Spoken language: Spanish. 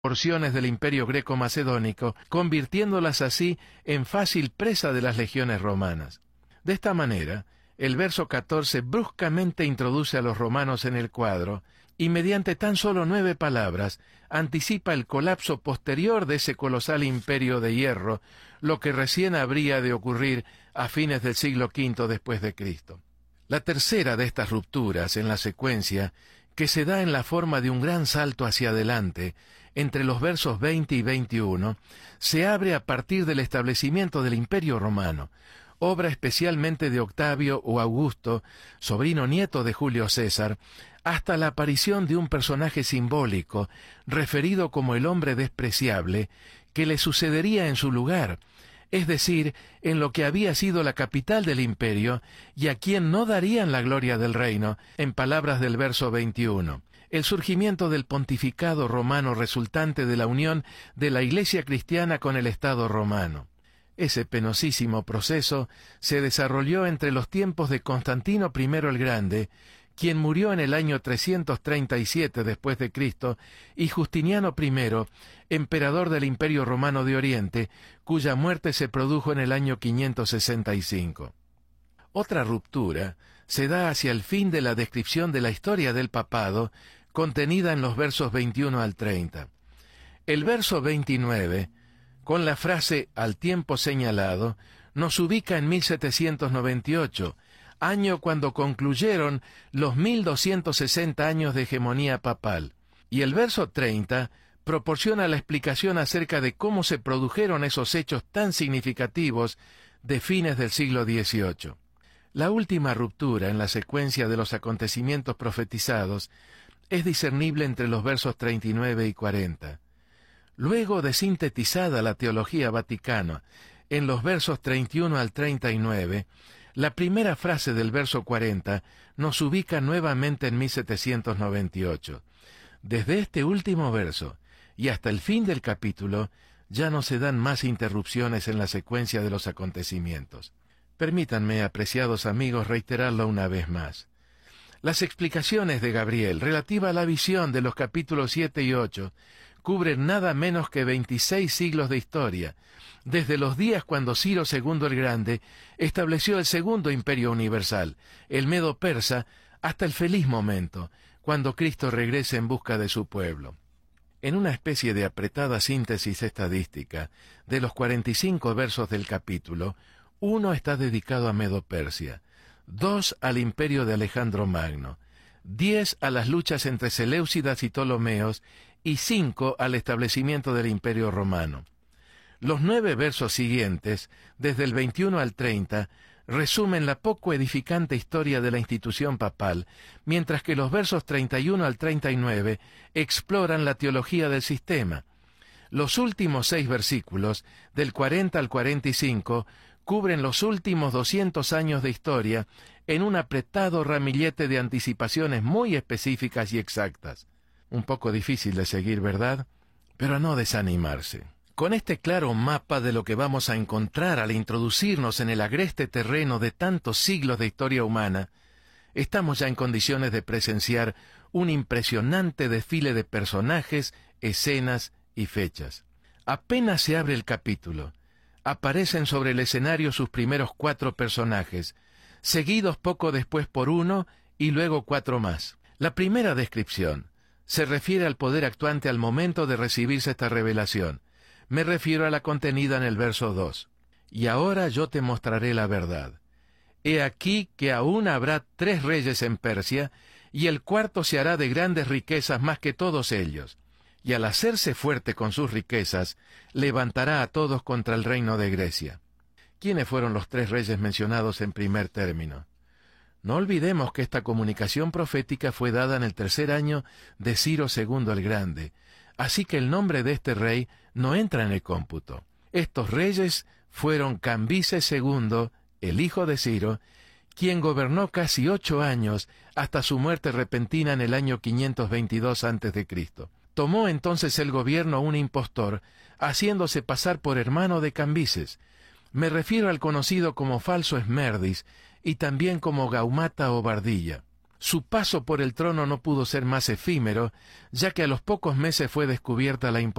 porciones del imperio greco-macedónico, convirtiéndolas así en fácil presa de las legiones romanas. De esta manera, el verso 14 bruscamente introduce a los romanos en el cuadro y mediante tan solo 9 palabras anticipa el colapso posterior de ese colosal imperio de hierro, lo que recién habría de ocurrir a fines del siglo V después de Cristo. La tercera de estas rupturas en la secuencia, que se da en la forma de un gran salto hacia adelante, entre los versos 20 y 21, se abre a partir del establecimiento del Imperio Romano, obra especialmente de Octavio o Augusto, sobrino nieto de Julio César, hasta la aparición de un personaje simbólico, referido como el hombre despreciable, que le sucedería en su lugar, es decir, en lo que había sido la capital del imperio, y a quien no darían la gloria del reino, en palabras del verso 21. El surgimiento del pontificado romano resultante de la unión de la Iglesia cristiana con el Estado romano. Ese penosísimo proceso se desarrolló entre los tiempos de Constantino I el Grande, quien murió en el año 337 después de Cristo, y Justiniano I, emperador del Imperio Romano de Oriente, cuya muerte se produjo en el año 565. Otra ruptura se da hacia el fin de la descripción de la historia del papado, contenida en los versos 21 al 30. El verso 29, con la frase «al tiempo señalado», nos ubica en 1798, año cuando concluyeron los 1260 años de hegemonía papal. Y el verso 30 proporciona la explicación acerca de cómo se produjeron esos hechos tan significativos de fines del siglo XVIII. La última ruptura en la secuencia de los acontecimientos profetizados es discernible entre los versos 39 y 40. Luego de sintetizada la teología vaticana en los versos 31 al 39, la primera frase del verso 40 nos ubica nuevamente en 1798. Desde este último verso y hasta el fin del capítulo ya no se dan más interrupciones en la secuencia de los acontecimientos. Permítanme, apreciados amigos, reiterarlo una vez más. Las explicaciones de Gabriel relativa a la visión de los capítulos 7 y 8 cubren nada menos que 26 siglos de historia, desde los días cuando Ciro II el Grande estableció el segundo imperio universal, el Medo-Persa, hasta el feliz momento, cuando Cristo regrese en busca de su pueblo. En una especie de apretada síntesis estadística, de los 45 versos del capítulo, 1 está dedicado a Medo-Persia, 2 al imperio de Alejandro Magno, 10 a las luchas entre Seleucidas y Ptolomeos, y 5 al establecimiento del imperio romano. Los 9 versos siguientes, desde el 21 al 30, resumen la poco edificante historia de la institución papal, mientras que los versos 31 al 39 exploran la teología del sistema. Los últimos 6 versículos, del 40 al 45, cubren los últimos 200 años de historia en un apretado ramillete de anticipaciones muy específicas y exactas. Un poco difícil de seguir, ¿verdad? Pero a no desanimarse. Con este claro mapa de lo que vamos a encontrar al introducirnos en el agreste terreno de tantos siglos de historia humana, estamos ya en condiciones de presenciar un impresionante desfile de personajes, escenas y fechas. Apenas se abre el capítulo, aparecen sobre el escenario sus primeros 4 personajes, seguidos poco después por 1 y luego 4 más. La primera descripción se refiere al poder actuante al momento de recibirse esta revelación. Me refiero a la contenida en el verso 2. Y ahora yo te mostraré la verdad. He aquí que aún habrá 3 reyes en Persia, y el cuarto se hará de grandes riquezas más que todos ellos. Y al hacerse fuerte con sus riquezas, levantará a todos contra el reino de Grecia. ¿Quiénes fueron los 3 reyes mencionados en primer término? No olvidemos que esta comunicación profética fue dada en el 3er año de Ciro II el Grande, así que el nombre de este rey no entra en el cómputo. Estos reyes fueron Cambises II, el hijo de Ciro, quien gobernó casi 8 años hasta su muerte repentina en el año 522 a.C. Tomó entonces el gobierno un impostor, haciéndose pasar por hermano de Cambises. Me refiero al conocido como falso Esmerdis y también como Gaumata o Bardilla. Su paso por el trono no pudo ser más efímero, ya que a los pocos meses fue descubierta la